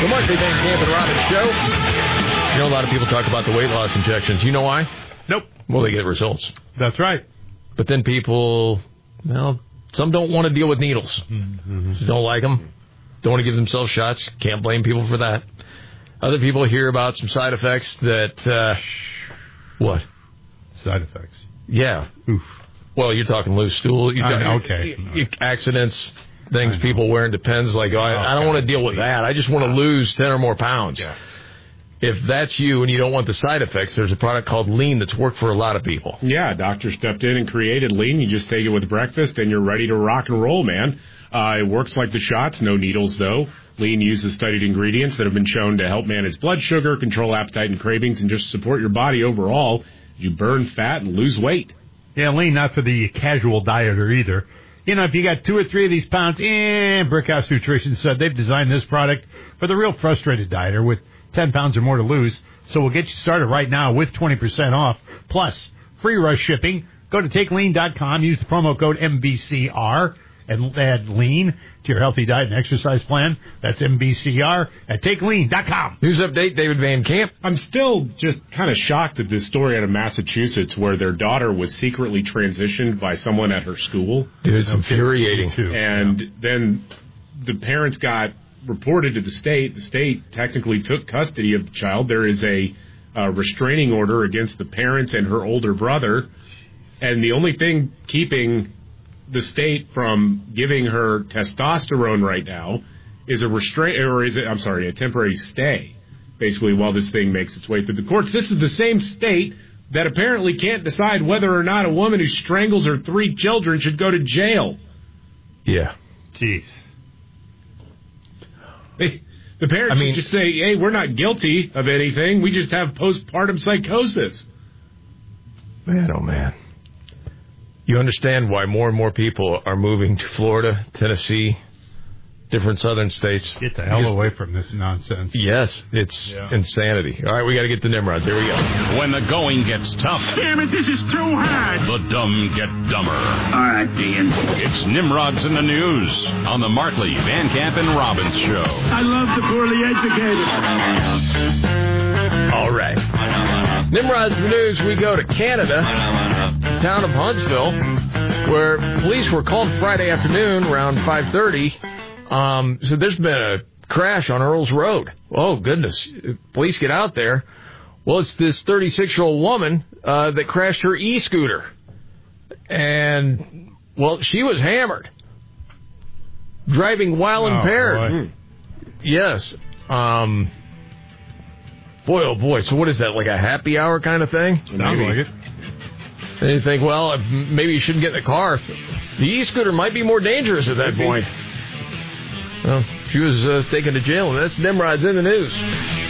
The Markley Van Camp and Robbins Show. You know, a lot of people talk about the weight loss injections. You know why? Nope. Well, they get results. That's right. But then people, well, some don't want to deal with needles. Just don't like them. Don't want to give themselves shots. Can't blame people for that. Other people hear about some side effects that, what? Side effects. Yeah. Oof. Well, you're talking loose stool. You're talking, okay. Accidents, things people wear into pens. Like, I don't want to deal with that. I just want to lose 10 or more pounds. Yeah. If that's you and you don't want the side effects, there's a product called Lean that's worked for a lot of people. Yeah, doctor stepped in and created Lean. You just take it with breakfast and you're ready to rock and roll, man. It works like the shots, no needles, though. Lean uses studied ingredients that have been shown to help manage blood sugar, control appetite and cravings, and just support your body overall. You burn fat and lose weight. Yeah, Lean, not for the casual dieter either. You know, if you got 2 or 3 of these pounds, Brickhouse Nutrition said they've designed this product for the real frustrated dieter with 10 pounds or more to lose. So we'll get you started right now with 20% off, plus free rush shipping. Go to TakeLean.com, use the promo code MBCR, and add Lean to your healthy diet and exercise plan. That's MBCR at TakeLean.com. News update, David Van Camp. I'm still just kind of shocked at this story out of Massachusetts where their daughter was secretly transitioned by someone at her school. Dude, it's infuriating. And then the parents got reported to the state. The state technically took custody of the child. There is a restraining order against the parents and her older brother. And the only thing keeping the state from giving her testosterone right now is a temporary stay, basically, while this thing makes its way through the courts. This is the same state that apparently can't decide whether or not a woman who strangles her 3 children should go to jail. Yeah. Jeez. The parents should just say, hey, we're not guilty of anything. We just have postpartum psychosis. Man, oh, man. You understand why more and more people are moving to Florida, Tennessee, different southern states. Get the hell away from this nonsense. Yes, it's insanity. All right, we got to get to Nimrods. Here we go. When the going gets tough. Damn it, this is too hard. The dumb get dumber. All right, Dean. It's Nimrods in the News on the Markley, Van Camp, and Robbins Show. I love the poorly educated. All right. Nimrods in the News, we go to Canada, the town of Huntsville, where police were called Friday afternoon around 5:30. So there's been a crash on Earls Road. Oh, goodness. Police get out there. Well, it's this 36-year-old woman that crashed her e-scooter. And, well, she was hammered. Driving while impaired. Yes. Boy, oh boy. So what is that, like a happy hour kind of thing? Sounds like it. And you think, well, maybe you shouldn't get in the car. The e-scooter might be more dangerous at that point. Well, she was taken to jail, and that's Nimrod's in the News.